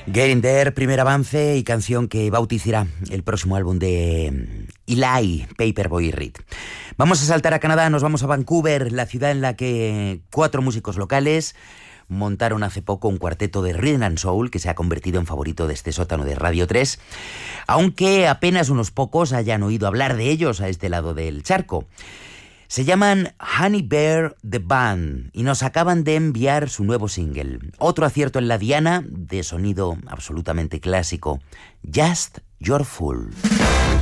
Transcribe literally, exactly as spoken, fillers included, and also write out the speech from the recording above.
Getting There, primer avance y canción que bautizará el próximo álbum de Eli, Paperboy Reed. Vamos a saltar a Canadá, nos vamos a Vancouver, la ciudad en la que cuatro músicos locales montaron hace poco un cuarteto de Rhythm and Soul que se ha convertido en favorito de este sótano de Radio tres, aunque apenas unos pocos hayan oído hablar de ellos a este lado del charco. Se llaman Honey Bear The Band y nos acaban de enviar su nuevo single. Otro acierto en la diana de sonido absolutamente clásico, Just Your Fool.